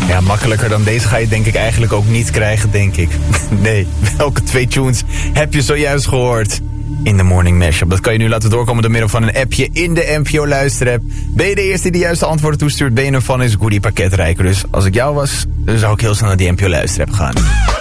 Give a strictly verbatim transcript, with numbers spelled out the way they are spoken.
Ja, makkelijker dan deze ga je denk ik eigenlijk ook niet krijgen, denk ik. Nee, welke twee tunes heb je zojuist gehoord in de Morning Mashup? Dat kan je nu laten doorkomen door middel van een appje in de N P O luisterapp. Ben je de eerste die de juiste antwoorden toestuurt, ben je een van is Goodie pakketrijker. Dus als ik jou was, dan zou ik heel snel naar die N P O luisterapp gaan.